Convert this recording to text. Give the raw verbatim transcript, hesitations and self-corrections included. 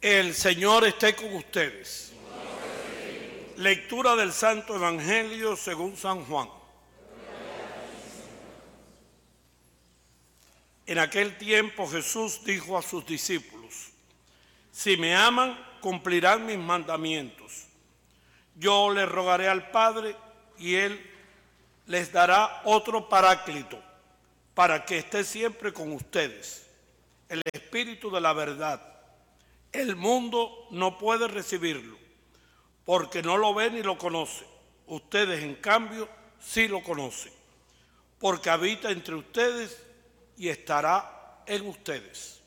El Señor esté con ustedes. Lectura del Santo Evangelio según San Juan. En aquel tiempo Jesús dijo a sus discípulos: si me aman, cumplirán mis mandamientos. Yo les rogaré al Padre y Él les dará otro Paráclito para que esté siempre con ustedes, el Espíritu de la verdad. El mundo no puede recibirlo, porque no lo ve ni lo conoce. Ustedes, en cambio, sí lo conocen, porque habita entre ustedes y estará en ustedes.